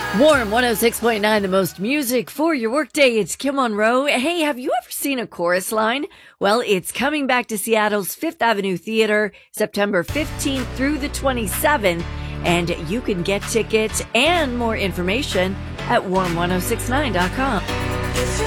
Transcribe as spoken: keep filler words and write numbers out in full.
Warm one oh six point nine, the most music for your workday. It's Kim Monroe. Hey, have you ever seen a chorus line? Well, it's coming back to Seattle's Fifth Avenue Theater September fifteenth through the twenty-seventh. And you can get tickets and more information at warm ten sixty-nine dot com.